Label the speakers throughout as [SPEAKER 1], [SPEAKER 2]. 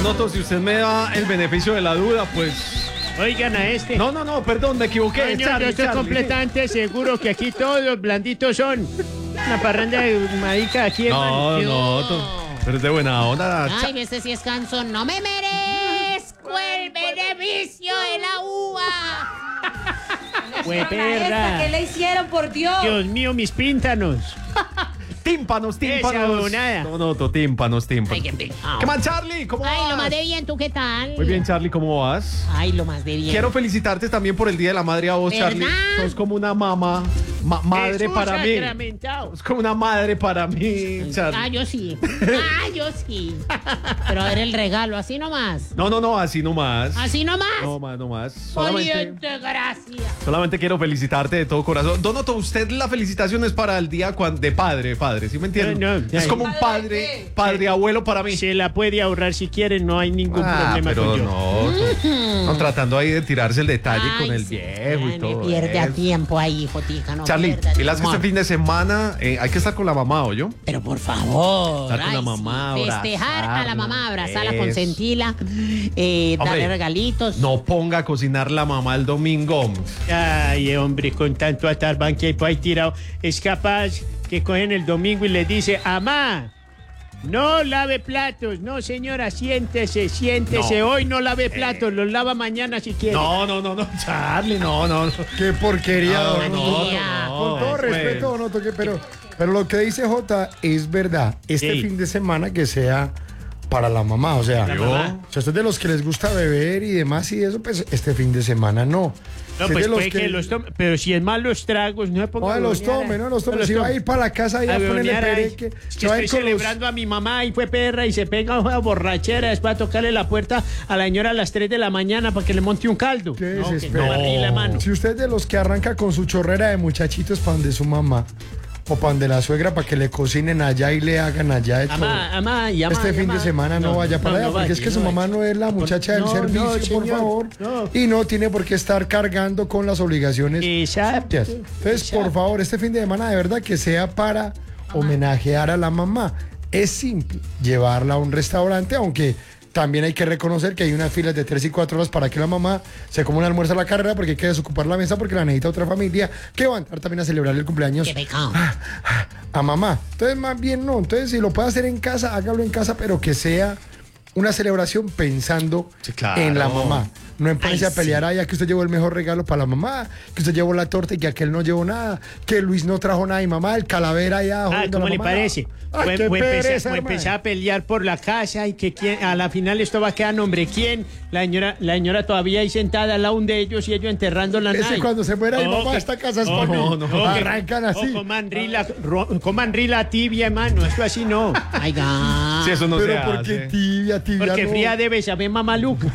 [SPEAKER 1] Donoto, si usted me da el beneficio de la duda, pues...
[SPEAKER 2] Oigan a este.
[SPEAKER 1] No, perdón, me equivoqué.
[SPEAKER 2] Coño, yo estoy completamente seguro que aquí todos blanditos son. Una parranda de marica aquí, hermano.
[SPEAKER 1] Pero es de buena onda.
[SPEAKER 3] Ay, ese sí es cansón. No me merezco el beneficio de la uva.
[SPEAKER 2] Perra.
[SPEAKER 4] ¿Qué le hicieron, por Dios?
[SPEAKER 2] Dios mío, mis píntanos.
[SPEAKER 1] Tímpanos.
[SPEAKER 2] Esa bonada.
[SPEAKER 1] Donoto, tímpanos.
[SPEAKER 3] Ay, qué pecado.
[SPEAKER 1] ¿Qué más, Charlie? ¿Cómo vas?
[SPEAKER 3] Ay, lo más de bien, ¿tú qué tal?
[SPEAKER 1] Muy bien, Charlie, ¿cómo vas?
[SPEAKER 3] Ay, lo más de bien.
[SPEAKER 1] Quiero felicitarte también por el Día de la Madre a vos,
[SPEAKER 3] ¿Verdad?
[SPEAKER 1] Charlie. Sos como una mamá, madre
[SPEAKER 2] Jesús
[SPEAKER 1] para mí.
[SPEAKER 2] sacramentado.
[SPEAKER 1] Es como una madre para mí, Charlie.
[SPEAKER 3] Ah, yo sí. Pero a ver el regalo, así nomás.
[SPEAKER 1] No, así nomás.
[SPEAKER 3] Así nomás.
[SPEAKER 1] No más.
[SPEAKER 3] Poniente, gracias.
[SPEAKER 1] Solamente quiero felicitarte de todo corazón. Donoto, usted la felicitación es para el día de padre, ¿sí me entiende?
[SPEAKER 2] No,
[SPEAKER 1] es como un padre, abuelo para mí.
[SPEAKER 2] Se la puede ahorrar si quiere, no hay ningún problema
[SPEAKER 1] pero
[SPEAKER 2] con yo.
[SPEAKER 1] no, tratando ahí de tirarse el detalle
[SPEAKER 3] Ay,
[SPEAKER 1] con el
[SPEAKER 3] sí,
[SPEAKER 1] viejo y todo.
[SPEAKER 3] Me pierde a
[SPEAKER 1] eso.
[SPEAKER 3] tiempo ahí, Jotica. No
[SPEAKER 1] Charlie,
[SPEAKER 3] pierda
[SPEAKER 1] y las que
[SPEAKER 3] tiempo.
[SPEAKER 1] este fin de semana hay que estar con la mamá, ¿o yo?
[SPEAKER 3] Pero por favor.
[SPEAKER 1] Estar con la
[SPEAKER 3] ay,
[SPEAKER 1] mamá,
[SPEAKER 3] sí, festejar a la mamá, abrazarla,
[SPEAKER 1] eso.
[SPEAKER 3] consentirla, darle
[SPEAKER 1] Hombre,
[SPEAKER 3] regalitos.
[SPEAKER 1] No ponga a cocinar la mamá el domingo.
[SPEAKER 2] Ay, hombre, con tanto atarban que hay por ahí tirado, es capaz que cogen el domingo y le dice, amá, no lave platos. No, señora, siéntese.
[SPEAKER 1] No.
[SPEAKER 2] Hoy no lave platos, los lava mañana si quiere.
[SPEAKER 1] No, Charlie, no.
[SPEAKER 5] Qué porquería,
[SPEAKER 1] No,
[SPEAKER 5] Donoto.
[SPEAKER 1] no,
[SPEAKER 5] Con todo
[SPEAKER 1] pues.
[SPEAKER 5] respeto, Donoto, pero lo que dice Jota es verdad. Este
[SPEAKER 2] Sí.
[SPEAKER 5] fin de semana que sea para la mamá, o sea,
[SPEAKER 2] mamá.
[SPEAKER 5] si a ustedes de los que les gusta beber y demás y eso, pues este fin de semana no.
[SPEAKER 2] No,
[SPEAKER 5] Si es
[SPEAKER 2] pues
[SPEAKER 5] de los
[SPEAKER 2] puede que los tome, pero si es mal los tragos, no se ponga
[SPEAKER 5] No,
[SPEAKER 2] a
[SPEAKER 5] los
[SPEAKER 2] huevonear,
[SPEAKER 5] tome, no los tome.
[SPEAKER 2] los
[SPEAKER 5] Si va a
[SPEAKER 2] tome.
[SPEAKER 5] ir para la casa y a ponerle
[SPEAKER 2] huevonear ahí.
[SPEAKER 5] pereque,
[SPEAKER 2] Es
[SPEAKER 5] se
[SPEAKER 2] que
[SPEAKER 5] va a
[SPEAKER 2] estoy
[SPEAKER 5] ir con los...
[SPEAKER 2] celebrando a mi mamá y fue perra y se pega una borrachera, después a tocarle la puerta a la señora a las 3 de la mañana para que le monte un caldo.
[SPEAKER 5] Qué
[SPEAKER 2] No, que
[SPEAKER 5] desespero.
[SPEAKER 2] no barrí la mano.
[SPEAKER 5] Si usted es de los que arranca con su chorrera de muchachitos pan de su mamá o pan de la suegra para que le cocinen allá y le hagan allá de todo.
[SPEAKER 2] Amá,
[SPEAKER 5] Este fin de semana no vaya para allá, porque
[SPEAKER 2] vaya,
[SPEAKER 5] es que su
[SPEAKER 2] no
[SPEAKER 5] mamá
[SPEAKER 2] vaya.
[SPEAKER 5] no es la muchacha del
[SPEAKER 2] No,
[SPEAKER 5] servicio,
[SPEAKER 2] no,
[SPEAKER 5] por
[SPEAKER 2] señor,
[SPEAKER 5] favor.
[SPEAKER 2] no.
[SPEAKER 5] Y no tiene por qué estar cargando con las obligaciones.
[SPEAKER 2] Exacto.
[SPEAKER 5] Entonces, por favor, este fin de semana de verdad que sea para homenajear a la mamá. Es simple, llevarla a un restaurante, aunque también hay que reconocer que hay unas filas de 3 y 4 horas para que la mamá se coma un almuerzo a la carrera porque hay que desocupar la mesa porque la necesita otra familia que va a entrar también a celebrar el cumpleaños
[SPEAKER 3] Qué pecado.
[SPEAKER 5] a mamá. Entonces, más bien no. Entonces, si lo puede hacer en casa, hágalo en casa, pero que sea una celebración pensando
[SPEAKER 1] Sí, claro.
[SPEAKER 5] en la mamá. No empiece
[SPEAKER 3] Ay,
[SPEAKER 5] a pelear,
[SPEAKER 3] sí.
[SPEAKER 5] ay, que usted llevó el mejor regalo para la mamá, que usted llevó la torta y que aquel no llevó nada, que Luis no trajo nada y mamá, el calavera allá.
[SPEAKER 2] Ah,
[SPEAKER 5] jodiendo a
[SPEAKER 2] ¿cómo
[SPEAKER 5] la
[SPEAKER 2] le
[SPEAKER 5] mamá.
[SPEAKER 2] parece?
[SPEAKER 5] Ay, qué pereza,
[SPEAKER 2] Fue
[SPEAKER 5] hermano.
[SPEAKER 2] empezar a pelear por la casa y que a la final esto va a quedar nombre quién. La señora todavía ahí sentada al lado de ellos y ellos enterrando la
[SPEAKER 5] Ese
[SPEAKER 2] nave.
[SPEAKER 5] cuando se muera mi mamá,
[SPEAKER 2] que-
[SPEAKER 5] esta casa es
[SPEAKER 1] no,
[SPEAKER 5] para mí.
[SPEAKER 1] no,
[SPEAKER 2] que-
[SPEAKER 5] Arrancan así.
[SPEAKER 2] coman rila tibia, hermano. Esto así no.
[SPEAKER 3] Ay, ga.
[SPEAKER 1] Sí, eso no
[SPEAKER 5] Pero
[SPEAKER 1] se
[SPEAKER 5] porque
[SPEAKER 1] hace.
[SPEAKER 5] tibia,
[SPEAKER 2] Porque
[SPEAKER 5] no.
[SPEAKER 2] fría debe saber mamaluca.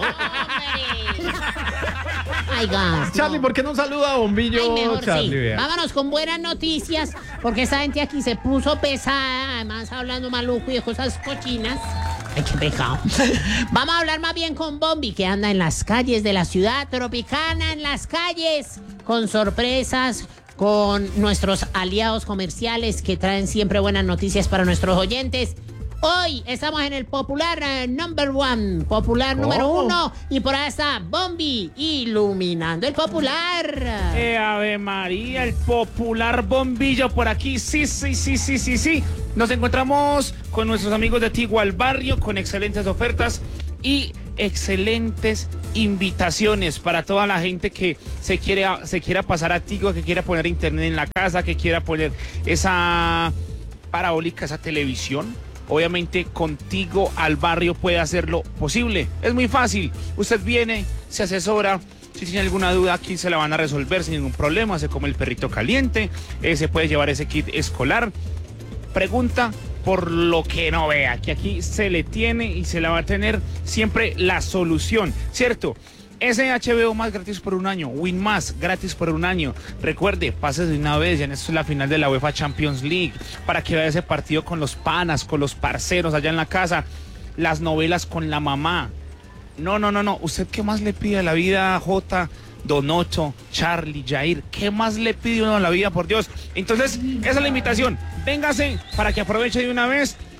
[SPEAKER 3] Ay, gas.
[SPEAKER 1] Charlie, ¿por qué no saluda a Bombillo,
[SPEAKER 3] Ay, mejor
[SPEAKER 1] Charlie?
[SPEAKER 3] sí.
[SPEAKER 1] Vea.
[SPEAKER 3] Vámonos con buenas noticias, porque esa gente aquí se puso pesada, además hablando maluco y de cosas cochinas. Ay, qué pecado. Vamos a hablar más bien con Bombi, que anda en las calles de la ciudad tropicana, en las calles, con sorpresas, con nuestros aliados comerciales que traen siempre buenas noticias para nuestros oyentes. Hoy estamos en el popular number one, popular número 1, y por ahí está Bombi iluminando el popular.
[SPEAKER 6] Ave María, el popular Bombillo por aquí. Sí. Nos encontramos con nuestros amigos de Tigo al Barrio con excelentes ofertas y excelentes invitaciones para toda la gente que se quiera pasar a Tigo, que quiera poner internet en la casa, que quiera poner esa parabólica, esa televisión. Obviamente contigo al barrio puede hacerlo posible. Es muy fácil. Usted viene, se asesora. Si tiene alguna duda, aquí se la van a resolver sin ningún problema. Se come el perrito caliente. Se puede llevar ese kit escolar. Pregunta por lo que no vea, que aquí se le tiene y se la va a tener siempre la solución, ¿cierto? Ese HBO más gratis por un año, Win más gratis por un año. Recuerde, pase de una vez, ya en esto es la final de la UEFA Champions League, para que vea ese partido con los panas, con los parceros allá en la casa, las novelas con la mamá. No. ¿Usted qué más le pide a la vida, Jota, Donoto, Charlie, Jair? ¿Qué más le pide uno a la vida, por Dios? Entonces, esa es la invitación. Véngase para que aproveche de una vez.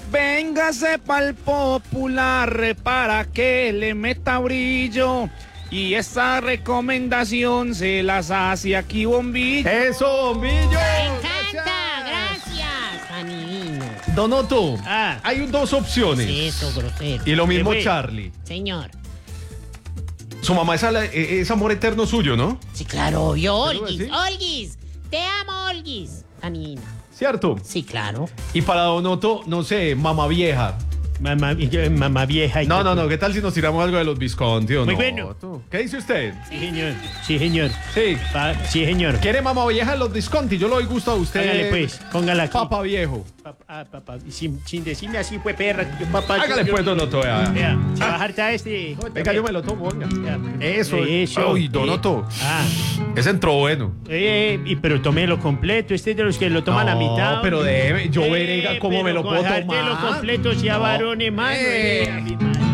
[SPEAKER 6] Véngase pa'l popular para que le meta brillo. Y esta recomendación se las hace aquí Bombillo.
[SPEAKER 1] ¡Eso, Bombillo!
[SPEAKER 3] Me encanta, gracias, Janino.
[SPEAKER 1] Don Otto,
[SPEAKER 2] Ah.
[SPEAKER 1] hay dos opciones.
[SPEAKER 3] Eso, grosero.
[SPEAKER 1] Y lo mismo
[SPEAKER 2] ¿Qué fue?
[SPEAKER 1] Charlie.
[SPEAKER 3] Señor.
[SPEAKER 1] Su mamá es amor eterno suyo, ¿no?
[SPEAKER 3] Sí, claro, yo,
[SPEAKER 1] ¿Pero
[SPEAKER 3] Olguis.
[SPEAKER 1] así?
[SPEAKER 3] Olguis, te amo, Olguis. Janino.
[SPEAKER 1] ¿Cierto?
[SPEAKER 3] Sí, claro.
[SPEAKER 1] Y para Don Otto, no sé, mamá vieja.
[SPEAKER 2] Mamá vieja.
[SPEAKER 1] No, ¿qué tal si nos tiramos algo de los Visconti o
[SPEAKER 2] Muy
[SPEAKER 1] no?
[SPEAKER 2] bueno.
[SPEAKER 1] ¿Qué dice usted?
[SPEAKER 2] Sí, señor. Sí, señor.
[SPEAKER 1] Sí.
[SPEAKER 2] Sí, señor.
[SPEAKER 1] ¿Quiere mamá vieja de los Visconti? Yo le doy gusto a usted.
[SPEAKER 2] Hágale pues, póngala aquí.
[SPEAKER 1] Papá viejo.
[SPEAKER 2] Papá. Sin decirme así, pues, perra. Papá,
[SPEAKER 1] Hágale pues, Don Otto. Vea.
[SPEAKER 2] Vea, se va a hartar este.
[SPEAKER 1] Venga, yo me lo tomo, venga.
[SPEAKER 2] Vea.
[SPEAKER 1] Eso. Uy, Don Otto.
[SPEAKER 2] Ah,
[SPEAKER 1] Ese entró bueno.
[SPEAKER 2] pero tómelo completo. Este es de los que lo toman a mitad.
[SPEAKER 1] No, pero yo veré cómo me lo puedo
[SPEAKER 2] Lo
[SPEAKER 1] tomar.
[SPEAKER 2] completo, si a varones, mano.
[SPEAKER 1] Eh.
[SPEAKER 2] Mi madre.